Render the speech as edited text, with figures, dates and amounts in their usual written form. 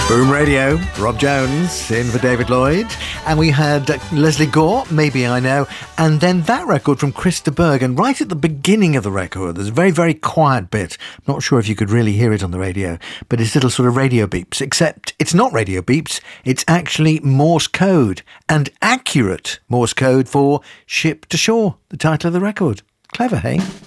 Boom Radio, Rob Jones in for David Lloyd. And we had Leslie Gore, Maybe I Know. And then that record from Chris de Burgh. And right at the beginning of the record, there's a very, very quiet bit. I'm not sure if you could really hear it on the radio, but it's little sort of radio beeps. Except it's not radio beeps. It's actually Morse code. And accurate Morse code for Ship to Shore, the title of the record. Clever, hey?